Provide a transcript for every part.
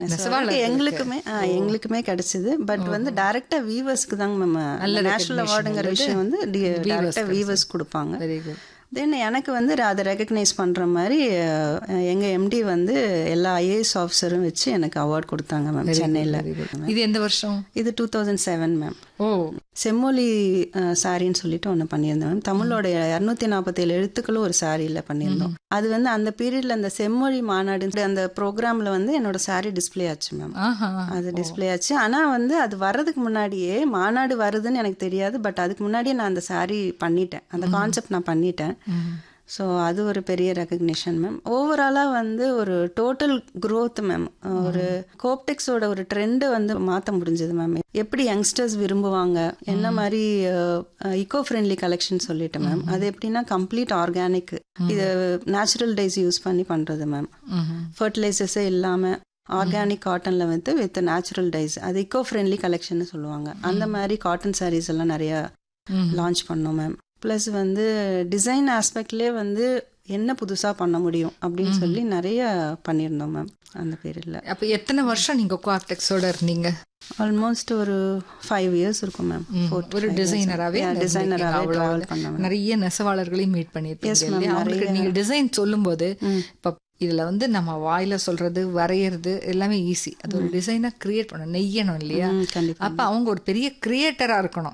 எங்களுக்குமே கிடைச்சது. பட் வந்து டைரக்டா வீவர்ஸ்க்கு தாங்க மேம் நேஷனல் அவார்டுங்கிற விஷயம் வந்து டைரக்டா வீவர்ஸ் கொடுப்பாங்க. தென் எனக்கு வந்து அதை ரெகக்னைஸ் பண்ணுற மாதிரி எங்கள் எம்டி வந்து எல்லா ஐஏஎஸ் ஆஃபீஸரும் வச்சு எனக்கு அவார்ட் கொடுத்தாங்க மேம் சென்னையில். இது எந்த வருஷம்? இது 2007 மேம். ஓ, செம்மொழி சாரின்னு சொல்லிட்டு ஒன்று பண்ணியிருந்தோம் மேம். தமிழோட 247 எழுத்துக்களும் ஒரு சாரியில் பண்ணியிருந்தோம். அது வந்து அந்த பீரியட்ல அந்த செம்மொழி மாநாடு அந்த ப்ரோக்ராம்ல வந்து என்னோட சாரி டிஸ்பிளே ஆச்சு மேம். அது டிஸ்பிளே ஆச்சு. ஆனால் வந்து அது வர்றதுக்கு முன்னாடியே மாநாடு வருதுன்னு எனக்கு தெரியாது. பட் அதுக்கு முன்னாடியே நான் அந்த சாரி பண்ணிட்டேன், அந்த கான்செப்ட் நான் பண்ணிட்டேன். ஸோ அது ஒரு பெரிய ரெகக்னிஷன் மேம். ஓவராலாக வந்து ஒரு டோட்டல் க்ரோத் மேம். ஒரு கோப்டெக்ஸோட ஒரு ட்ரெண்டை வந்து மாற்ற முடிஞ்சது மேம். எப்படி யங்ஸ்டர்ஸ் விரும்புவாங்க, என்ன மாதிரி இக்கோ ஃப்ரெண்ட்லி கலெக்ஷன் சொல்லிட்டு மேம். அது எப்படின்னா கம்ப்ளீட் ஆர்கானிக், இது நேச்சுரல் டைஸ் யூஸ் பண்ணி பண்ணுறது மேம். ஃபர்டிலைசர்ஸே இல்லாமல் ஆர்கானிக் காட்டன்ல வந்து வித் நேச்சுரல் டைஸ், அது இக்கோ ஃப்ரெண்ட்லி கலெக்ஷன் சொல்லுவாங்க. அந்த மாதிரி காட்டன் சாரீஸ் எல்லாம் நிறைய லான்ச் பண்ணோம் மேம். ப்ளஸ் வந்து டிசைன் ஆஸ்பெக்ட்லேயே வந்து என்ன புதுசாக பண்ண முடியும் அப்படின்னு சொல்லி நிறைய பண்ணியிருந்தோம் மேம் அந்த பீரியட்ல. அப்போ எத்தனை வருஷம் நீங்கள் கோஆப்டெக்ஸோட இருந்தீங்க? ஆல்மோஸ்ட் ஒரு 5 இயர்ஸ் இருக்கும் மேம். ஒரு டிசைனராகவே ட்ராவல் பண்ணேன். நிறைய நெசவாளர்களையும் மீட் பண்ணியிருக்கீங்க. அவங்களுக்கு நீங்கள் டிசைன் சொல்லும்போது இப்போ இதில் வந்து நம்ம வாயில சொல்றது வரைகிறது எல்லாமே ஈஸி. அது ஒரு டிசைனை கிரியேட் பண்ணணும், நெய்யணும் இல்லையா? அப்போ அவங்க ஒரு பெரிய கிரியேட்டரா இருக்கணும்.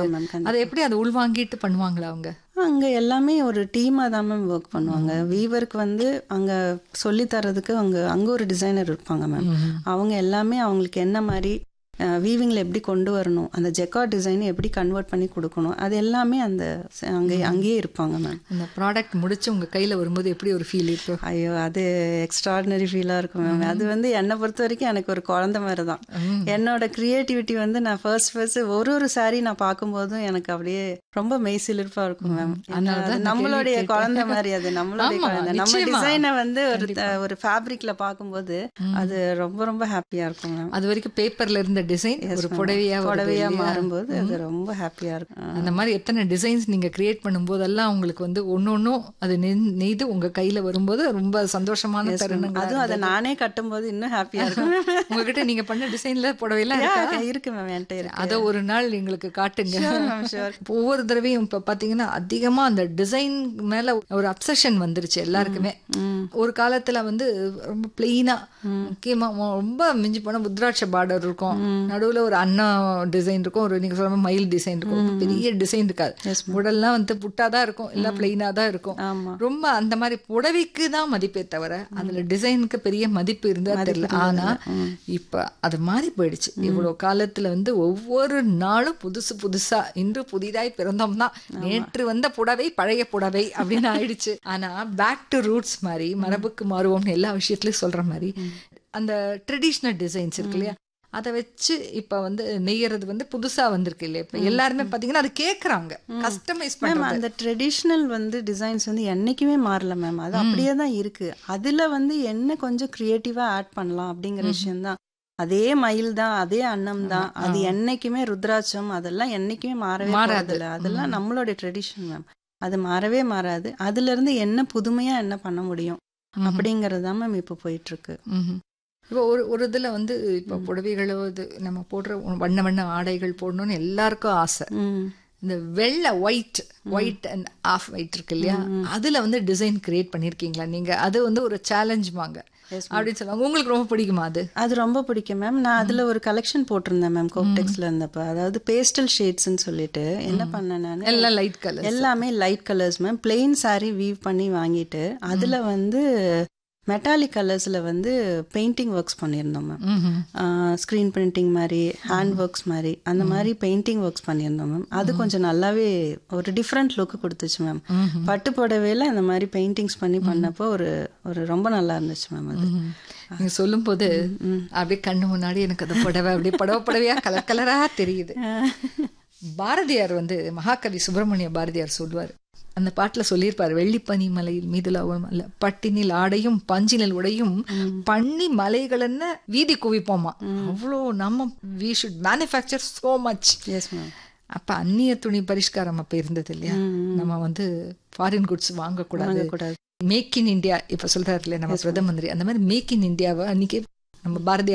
அதை எப்படி அதை உள்வாங்கிட்டு பண்ணுவாங்களா அவங்க? அங்கே எல்லாமே ஒரு டீமாக தான் மேம் ஒர்க் பண்ணுவாங்க. வீவருக்கு வந்து அங்கே சொல்லித்தரதுக்கு அங்கே ஒரு டிசைனர் இருப்பாங்க மேம். அவங்க எல்லாமே அவங்களுக்கு என்ன மாதிரி வீவிங்கில் எப்படி கொண்டு வரணும், அந்த ஜெக்கார்ட் டிசைனை எப்படி கன்வெர்ட் பண்ணி கொடுக்கணும், அது எல்லாமே அந்த அங்கேயே இருப்பாங்க மேம். அந்த ப்ராடக்ட் முடிச்சு உங்கள் கையில் வரும்போது எப்படி ஒரு ஃபீல் இருக்கும்? ஐயோ, அது எக்ஸ்ட்ராடினரி ஃபீலாக இருக்கும் மேம். அது வந்து என்னை பொறுத்த வரைக்கும் எனக்கு ஒரு குழந்தை மாதிரி தான். என்னோட க்ரியேட்டிவிட்டி வந்து நான் ஃபர்ஸ்ட் ஒரு சாரி நான் பார்க்கும்போதும் எனக்கு அப்படியே ரொம்ப மெய்சிலிருப்பாக இருக்கும் மேம். நம்மளுடைய குழந்தை மாதிரி, அது நம்மளுடைய குழந்தை. நம்ம டிசைனை வந்து ஒரு ஃபேப்ரிக்ல பார்க்கும்போது அது ரொம்ப ரொம்ப ஹாப்பியாக இருக்கும் மேம். அது வரைக்கும் பேப்பர்ல இருந்த டிசைன் ஒரு புடவையா மாறும்போது அது ரொம்ப ஹாப்பியா இருக்கும். அந்த மாதிரி எத்தனை டிசைன்ஸ் நீங்க கிரியேட் பண்ணும்போதெல்லாம் உங்களுக்கு வந்து ஒன்னொன்னும் அது நெய்து உங்க கையில வரும்போது ரொம்ப சந்தோஷமான தருணங்கள். அதுவும் அதை நானே கட்டும்போது இன்னும் ஹாப்பியா இருக்கும். உங்ககிட்ட நீங்க பண்ண டிசைன்ல புடவையெல்லாம் இருக்கு மேம், என்கிட்ட இருக்கு. அதை ஒரு நாள் எங்களுக்கு காட்டுங்க. ஒவ்வொரு தடவையும் இப்ப பாத்தீங்கன்னா அதிகமா அந்த டிசைன் மேல ஒரு அப்சஷன் வந்துருச்சு எல்லாருக்குமே. ஒரு காலத்துல வந்து ரொம்ப பிளெயினா, முக்கியமா ரொம்ப மிஞ்சி போன முத்ராட்ச பார்டர் இருக்கும், நடுவுல ஒரு அண்ணா டிசைன் இருக்கும், ஒரு நீங்க சொல்ற மயில் டிசைன் இருக்கும், பெரிய டிசைன் இருக்காது. உடல்லாம் வந்து புட்டாதான் இருக்கும், இல்ல பிளெயினா தான் இருக்கும். ரொம்ப அந்த மாதிரி புடவைக்கு தான் மதிப்பே தவிர அதுல டிசைனுக்கு பெரிய மதிப்பு இருந்தா தெரியல. ஆனா இப்ப அது மாறி போயிடுச்சு. இவ்வளவு காலத்துல வந்து ஒவ்வொரு நாளும் புதுசு புதுசா, இன்று புதிதாய் பிறந்தோம்னா நேற்று வந்த புடவை பழைய புடவை அப்படின்னு ஆயிடுச்சு. ஆனா பேக் டு ரூட்ஸ் மாதிரி, மரபுக்கு மாறுவோம்னு எல்லா விஷயத்துலயும் சொல்ற மாதிரி அந்த ட்ரெடிஷ்னல் டிசைன்ஸ் இருக்கு இல்லையா, அதை வச்சு இப்ப வந்து நெய்யறது வந்து புதுசா வந்திருக்கு இல்லையா? இப்ப எல்லாருமே பாத்தீங்கன்னா அது கேக்குறாங்க, கஸ்டமைஸ் பண்ண. அந்த ட்ரெடிஷ்னல் வந்து டிசைன்ஸ் வந்து என்னைக்குமே மாறல மேம், அது அப்படியே தான் இருக்கு. அதுல வந்து என்ன கொஞ்சம் கிரியேட்டிவா ஆட் பண்ணலாம் அப்படிங்கிற விஷயம் தான். அதே மயில் தான், அதே அன்னம் தான், அது என்னைக்குமே ருத்ராட்சம் அதெல்லாம் என்னைக்குமே மாறவே மாறாதுல்ல. அதெல்லாம் நம்மளோட ட்ரெடிஷன் மேம், அது மாறவே மாறாது. அதுல இருந்து என்ன புதுமையா என்ன பண்ண முடியும் அப்படிங்கறது தான் மேம் இப்ப போயிட்டு இருக்கு. இப்போ ஒரு இதில் வந்து இப்போ புடவைகளோ இது நம்ம போடுற வண்ண வண்ண ஆடைகள் போடணும்னு எல்லாருக்கும் ஆசை. இந்த வெள்ளை ஒயிட் அண்ட் ஆஃப் ஒயிட் இருக்கு இல்லையா, அதில் வந்து டிசைன் கிரியேட் பண்ணியிருக்கீங்களா நீங்கள்? அது வந்து ஒரு சேலஞ்ச் வாங்க அப்படின்னு சொல்லுவாங்க. உங்களுக்கு ரொம்ப பிடிக்குமா அது? அது ரொம்ப பிடிக்கும் மேம். நான் அதில் ஒரு கலெக்ஷன் போட்டிருந்தேன் மேம் கோப்டெக்ஸில் இருந்தப்போ. அதாவது பேஸ்டல் ஷேட்ஸ்ன்னு சொல்லிட்டு என்ன பண்ணேன் நான், எல்லாம் லைட் கலர், எல்லாமே light colours ma'am. Plain sorry we've பண்ணி வாங்கிட்டு அதில் வந்து மெட்டாலிக் கலர்ஸில் வந்து பெயிண்டிங் ஒர்க்ஸ் பண்ணியிருந்தோம் மேம். ஸ்க்ரீன் பிரிண்டிங் மாதிரி, ஹேண்ட் ஒர்க்ஸ் மாதிரி, அந்த மாதிரி பெயிண்டிங் ஒர்க்ஸ் பண்ணியிருந்தோம் மேம். அது கொஞ்சம் நல்லாவே ஒரு டிஃப்ரெண்ட் லுக்கு கொடுத்துச்சு மேம். பட்டு புடவையில் அந்த மாதிரி பெயிண்டிங்ஸ் பண்ணப்போ ஒரு ரொம்ப நல்லா இருந்துச்சு மேம். அது நீங்க சொல்லும் போது அப்படியே கண்ணு முன்னாடி எனக்கு அந்த புடவை அப்படியே புடவையா கலர் கலரா தெரியுது. பாரதியார் வந்து மகாகவி சுப்பிரமணிய பாரதியார் சொல்லுவார், அந்த பாட்டுல சொல்லியிருப்பாரு, வெள்ளிப்பனி மலையில் மீதுலாவும் அல்ல பட்டினில் ஆடையும் பஞ்சினில் உடையும் பண்ணி மலைகள் என்ன வீதி குவிப்போமா. அவ்வளோ நம்ம we should manufacture so much. அப்ப அந்நிய துணி பரிஷ்காரம் அப்ப இருந்தது இல்லையா, நம்ம வந்து ஃபாரின் குட்ஸ் வாங்கக்கூடாது, மேக் இன் இந்தியா இப்ப சொல்றாரு இல்லையா நம்ம பிரதம மந்திரி, அந்த மாதிரி மேக் இன் இந்தியாவை அன்னைக்கு நம்ம பாரதியார்